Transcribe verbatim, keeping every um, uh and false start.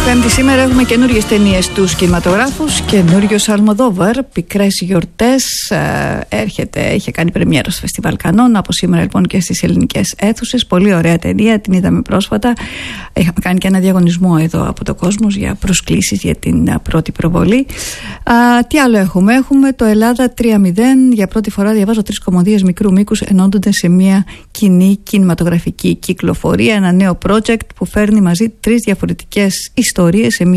Πέμπτη σήμερα έχουμε καινούριες ταινίες στους κινηματογράφους. Καινούριος Αλμοδόβαρ, Πικρές γιορτές, ε, έρχεται, είχε κάνει πρεμιέρα στο Φεστιβάλ Κανών. Από σήμερα λοιπόν και στις ελληνικές αίθουσες. Πολύ ωραία ταινία, την είδαμε πρόσφατα. Είχαμε κάνει και ένα διαγωνισμό εδώ από το Κόσμος για προσκλήσεις για την πρώτη προβολή. Α, τι άλλο έχουμε? Έχουμε το Ελλάδα τρία μηδέν. Για πρώτη φορά διαβάζω τρεις κομμωδίες μικρού μήκους ενώνονται σε μια κοινή κινηματογραφική κυκλοφορία. Ένα νέο project που φέρνει μαζί τρεις διαφορετικές ιστορίες σε μια